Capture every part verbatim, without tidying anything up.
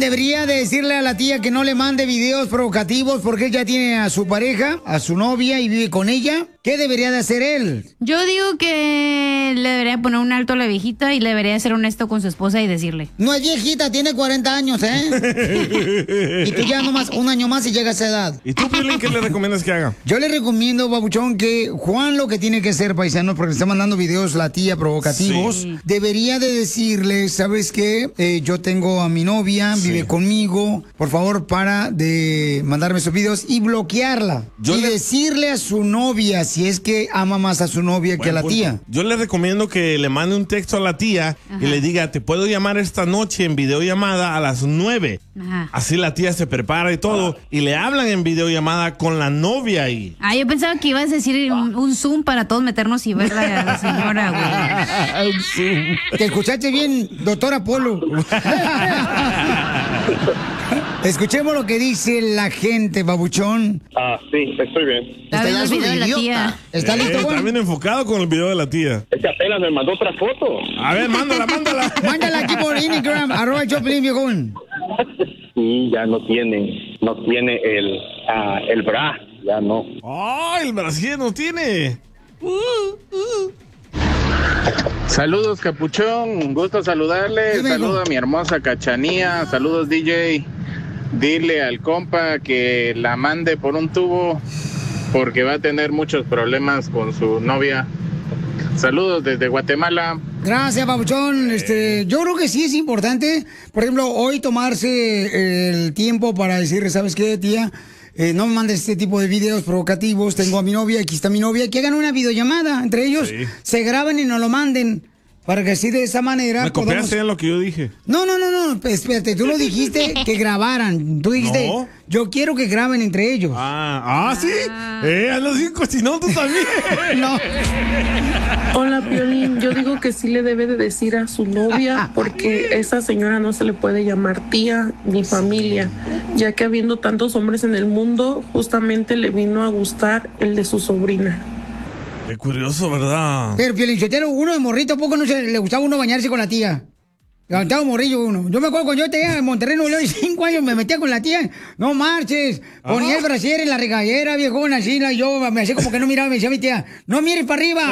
debería de decirle a la tía que no le mande videos provocativos porque él ya tiene a su pareja, a su novia y vive con ella. ¿Qué debería de hacer él? Yo digo que le debería poner un alto a la viejita y le debería ser honesto con su esposa y decirle. No es viejita, tiene cuarenta años, ¿eh? Y tú ya nomás un año más y llega a esa edad. ¿Y tú, Piolín, qué le recomiendas que haga? Yo le recomiendo, babuchón, que Juan lo que tiene que hacer, paisano, porque le está mandando videos la tía provocativos, sí. Debería de decirle, ¿sabes qué? Eh, yo tengo a mi novia, sí. Vive conmigo, por favor, para de mandarme esos videos y bloquearla. Yo y le... decirle a su novia, si es que ama más a su novia Buen que a la punto. Tía. Yo le recomiendo que le mande un texto a la tía. Ajá. Y le diga, te puedo llamar esta noche en videollamada a las nueve. Ajá. Así la tía se prepara y todo. Y le hablan en videollamada con la novia ahí. Ah, yo pensaba que ibas a decir un, un Zoom para todos meternos y ver a la señora, güey. Un Zoom. Te escuchaste bien, doctora Polo. Escuchemos lo que dice la gente, babuchón. Ah, sí, estoy bien. Está viendo el video de la tía. ¿Está eh, listo, Está bien enfocado con el video de la tía. Es que apenas me mandó otra foto. A ver, mándala, mándala. Mándala aquí por Instagram, arroba Choplin, viejón. Sí, ya no tiene, no tiene el, uh, el bra, ya no. ¡Oh, el brasier no tiene! Uh, uh. Saludos, Capuchón, un gusto saludarles. Saludos a mi hermosa Cachanía. Saludos, D J. Dile al compa que la mande por un tubo porque va a tener muchos problemas con su novia. Saludos desde Guatemala. Gracias, babuchón. Este, yo creo que sí es importante, por ejemplo, hoy tomarse el tiempo para decirle, ¿sabes qué, tía? Eh, no me mandes este tipo de videos provocativos. Tengo a mi novia, aquí está mi novia. Que hagan una videollamada entre ellos, sí. Se graben y nos lo manden. Para que así de esa manera... ¿Me copiaste podamos... en lo que yo dije? No, no, no, no, espérate, tú lo dijiste que grabaran. Tú dijiste, no. Yo quiero que graben entre ellos. Ah, ah, ¿sí? Ah. Eh, a los cinco, si no, tú también. No. Hola, Piolín, yo digo que sí le debe de decir a su novia porque esa señora no se le puede llamar tía ni familia, ya que habiendo tantos hombres en el mundo, justamente le vino a gustar el de su sobrina. Qué curioso, ¿verdad? Pero, Piolichotero, uno de morrito, ¿a poco no se le gustaba uno bañarse con la tía? Levantaba morrillo uno. Yo me acuerdo cuando yo tenía en Monterrey, Nuevo León, cinco años, me metía con la tía. No marches. Ponía ah. el brasier en la regadera, viejón, así, y yo me hacía como que no miraba, me decía mi tía, no mires para arriba.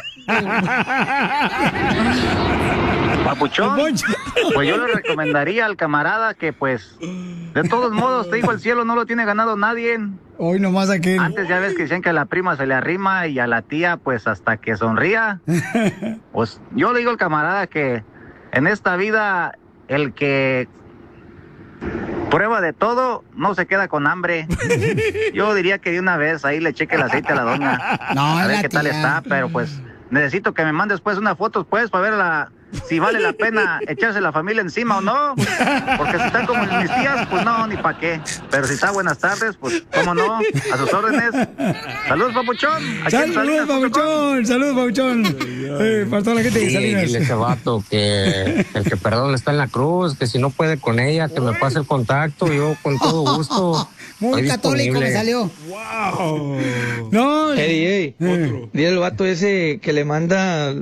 Papuchón, pues yo le recomendaría al camarada que pues, de todos modos, te digo, el cielo no lo tiene ganado nadie. Hoy nomás aquel. Antes ya ves que decían que a la prima se le arrima y a la tía pues hasta que sonría. Pues yo le digo al camarada que en esta vida el que prueba de todo no se queda con hambre. Yo diría que de una vez ahí le cheque el aceite a la doña. No, a ver qué tía. Tal está, pero pues necesito que me mandes pues unas fotos pues para ver la... si vale la pena echarse la familia encima o no, porque si están como mis tías, pues no, ni pa' qué. Pero si está buenas tardes, pues cómo no, a sus órdenes. Saludos, papuchón. Saludos, papuchón. Saludos, papuchón. Eh, para toda la gente de sí, Salinas. Dile a ese vato que el que perdón está en la cruz, que si no puede con ella, que me pase el contacto, yo con todo gusto. Muy católico me salió. Wow. No. Hey, hey. Dile al vato ese que le manda